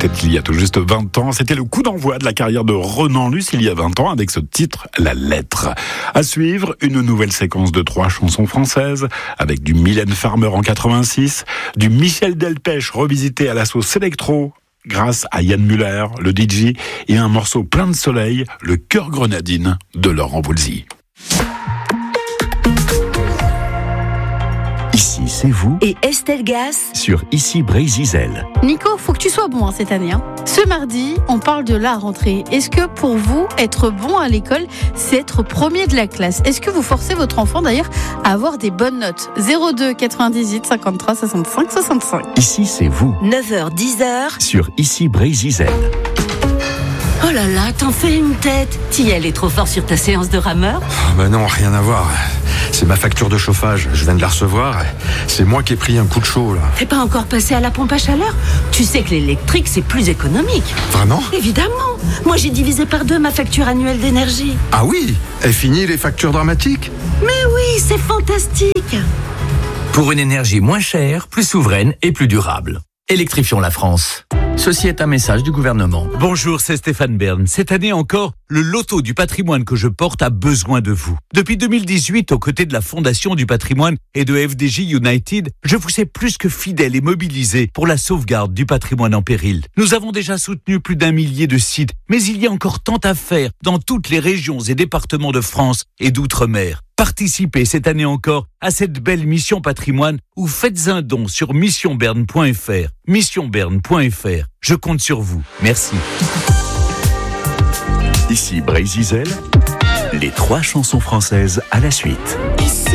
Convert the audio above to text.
C'était il y a tout juste 20 ans. C'était le coup d'envoi de la carrière de Renan Luce il y a 20 ans avec ce titre, La Lettre. À suivre, une nouvelle séquence de 3 chansons françaises avec du Mylène Farmer en 86, du Michel Delpech revisité à la sauce électro grâce à Yann Muller, le DJ, et un morceau plein de soleil, le Cœur Grenadine de Laurent Voulzy. Ici, c'est vous. Et Estelle Gas. Sur Ici Brésil. Nico, faut que tu sois bon cette année. Ce mardi, on parle de la rentrée. Est-ce que pour vous, être bon à l'école, c'est être premier de la classe ? Est-ce que vous forcez votre enfant d'ailleurs à avoir des bonnes notes ? 02 98 53 65 65. Ici, c'est vous. 9h, 10h. Sur Ici Brésil. Oh là là, t'en fais une tête. T'y est trop fort sur ta séance de rameur ? Bah non, rien à voir. C'est ma facture de chauffage, je viens de la recevoir. C'est moi qui ai pris un coup de chaud, là. T'es pas encore passé à la pompe à chaleur ? Tu sais que l'électrique, c'est plus économique. Vraiment ? Évidemment. Moi, j'ai divisé par 2 ma facture annuelle d'énergie. Ah oui ? Et fini les factures dramatiques ? Mais oui, c'est fantastique. Pour une énergie moins chère, plus souveraine et plus durable. Électrifions la France. Ceci est un message du gouvernement. Bonjour, c'est Stéphane Bern. Cette année encore, le loto du patrimoine que je porte a besoin de vous. Depuis 2018, aux côtés de la Fondation du patrimoine et de FDJ United, je vous sais plus que fidèle et mobilisé pour la sauvegarde du patrimoine en péril. Nous avons déjà soutenu plus d'1 millier de sites, mais il y a encore tant à faire dans toutes les régions et départements de France et d'outre-mer. Participez cette année encore à cette belle mission patrimoine ou faites un don sur missionberne.fr. Missionberne.fr. Je compte sur vous. Merci. Ici Brésil. Les 3 chansons françaises à la suite. Ici.